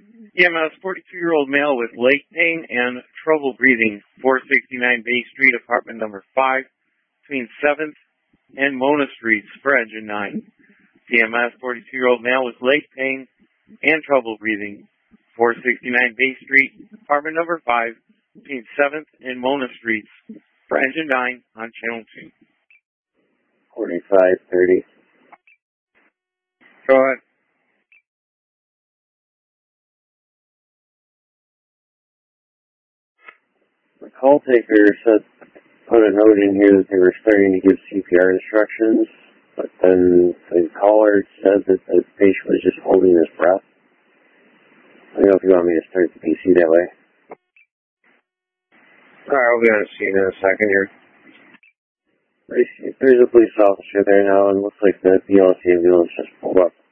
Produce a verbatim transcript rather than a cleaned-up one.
E M S, forty-two-year-old male with leg pain and trouble breathing, four sixty-nine Bay Street, apartment number five, between seventh and Mona Streets for engine nine. E M S, forty-two-year-old male with leg pain and trouble breathing, four sixty-nine Bay Street, apartment number five, between seventh and Mona Streets for engine nine on channel two. forty-five thirty. Go ahead. The call taker said, put a note in here that they were starting to give C P R instructions, but then the caller said that the patient was just holding his breath. I don't know if you want me to start the P C that way. Alright, I'll be on the scene in a second here. There's a police officer there now, and it looks like the B L C ambulance just pulled up.